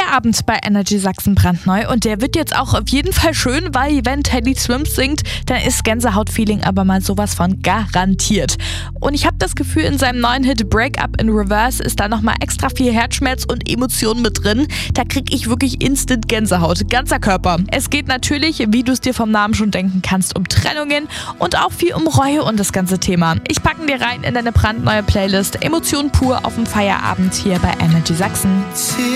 Feierabend bei Energy Sachsen brandneu und der wird jetzt auch auf jeden Fall schön, weil wenn Teddy Swims singt, dann ist Gänsehaut-Feeling aber mal sowas von garantiert. Und ich habe das Gefühl, in seinem neuen Hit Break Up in Reverse ist da nochmal extra viel Herzschmerz und Emotionen mit drin. Da kriege ich wirklich instant Gänsehaut, ganzer Körper. Es geht natürlich, wie du es dir vom Namen schon denken kannst, um Trennungen und auch viel um Reue und das ganze Thema. Ich packe dir rein in deine brandneue Playlist Emotionen pur auf dem Feierabend hier bei Energy Sachsen.